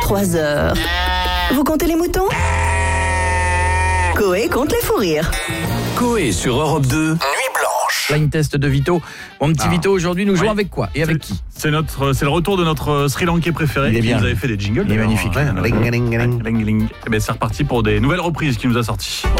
3 heures. Vous comptez les moutons ? Coé compte les fous rires. Coé sur Europe 2, Nuit Blanche. Blind test de Vito. Mon petit Vito, aujourd'hui, nous jouons avec quoi et avec qui ? C'est le retour de notre Sri Lankais préféré. Il est bien. Vous avez fait des jingles. Il est magnifique. Ling, ling, ling. Eh ben, c'est reparti pour des nouvelles reprises qu'il nous a sorties.